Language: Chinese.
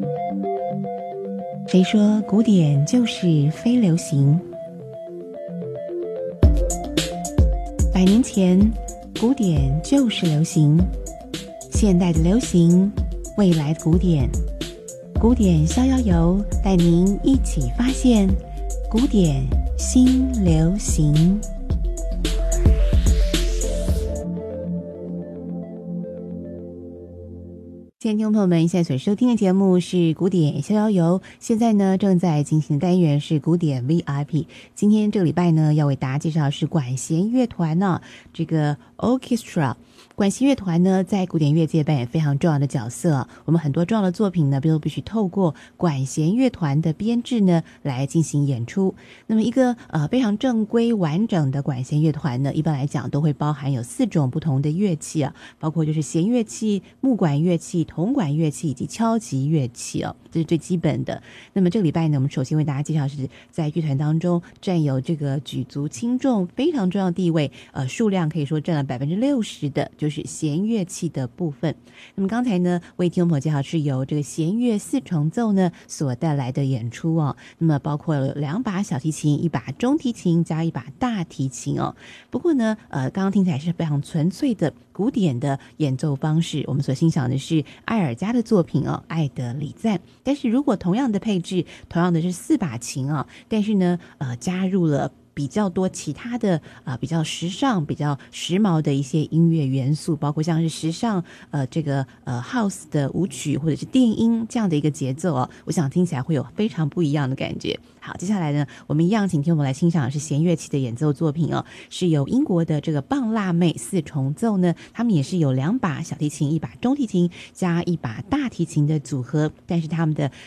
谁说古典就是非流行？100年前，古典就是流行，现代的流行，未来的古典。古典逍遥游带您一起发现古典新流行。亲爱的听众朋友们，现在所收听的节目是古典逍遥游，现在呢正在进行的单元是古典 VIP。今天这个礼拜呢要为大家介绍的是管弦乐团呢，这个 orchestra。管弦乐团呢在古典乐界扮演非常重要的角色，我们很多重要的作品呢都必须透过管弦乐团的编制呢来进行演出。那么一个非常正规完整的管弦乐团呢，一般来讲都会包含有4种不同的乐器啊，包括就是弦乐器、木管乐器、铜管乐器以及敲击乐器哦，这是最基本的。那么这个礼拜呢，我们首先为大家介绍是在乐团当中占有这个举足轻重非常重要的地位，数量可以说占了60%的，就是弦乐器的部分。那么刚才呢，为听众朋友介绍是由这个弦乐4重奏呢所带来的演出哦。那么包括了2把小提琴、1把中提琴加1把大提琴哦。不过呢，刚刚听起来是非常纯粹的古典的演奏方式，我们所欣赏的是艾尔加的作品哦，《爱的礼赞》。但是如果同样的配置，同样的是4把琴啊，但是呢，加入了比较多其他的比较时尚、比较时髦的一些音乐元素，包括像是时尚这个house 的舞曲或者是电音这样的一个节奏哦，我想听起来会有非常不一样的感觉。好，接下来呢，我们一样请听我们来欣赏的是弦乐器的演奏作品哦，是由英国的这个棒辣妹4重奏呢，他们也是有2把小提琴、1把中提琴加1把大提琴的组合，但是他们的